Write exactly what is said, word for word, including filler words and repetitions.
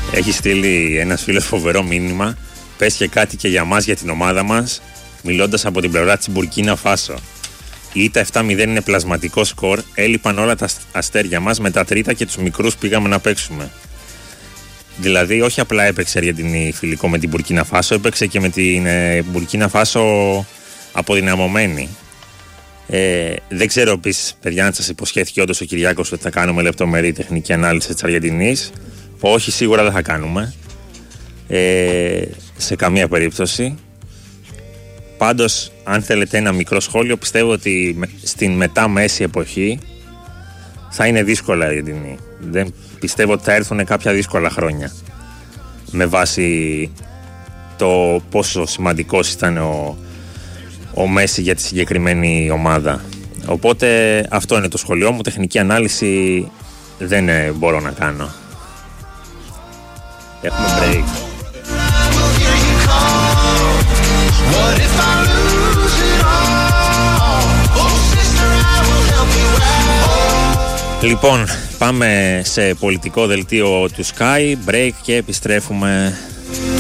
Έχει στείλει ένας φίλος φοβερό μήνυμα. Πες και κάτι και για μας, για την ομάδα μας, μιλώντας από την πλευρά της Μπουρκίνα Φάσο. Η ήττα επτά μηδέν είναι πλασματικό σκορ. Έλειπαν όλα τα αστέρια μας. Με τα τρίτα και τους μικρούς πήγαμε να παίξουμε. Δηλαδή, όχι απλά έπαιξε η Αργεντινή φιλικό με την Μπουρκίνα Φάσο, έπαιξε και με την ε, Μπουρκίνα Φάσο αποδυναμωμένη. Ε, δεν ξέρω επίσης, παιδιά, αν σας υποσχέθηκε όντως ο Κυριάκος ότι θα κάνουμε λεπτομερή τεχνική ανάλυση της Αργεντινής. Όχι, σίγουρα δεν θα κάνουμε. Ε, σε καμία περίπτωση. Πάντως, αν θέλετε ένα μικρό σχόλιο, πιστεύω ότι στην μετά μέση εποχή θα είναι δύσκολα η Αργεντινή. Δεν πιστεύω ότι θα έρθουν κάποια δύσκολα χρόνια με βάση το πόσο σημαντικός ήταν ο, ο Μέση για τη συγκεκριμένη ομάδα. Οπότε αυτό είναι το σχολείο μου. Τεχνική ανάλυση δεν ε, μπορώ να κάνω. Έχουμε break. Λοιπόν, πάμε σε πολιτικό δελτίο του Sky, break και επιστρέφουμε.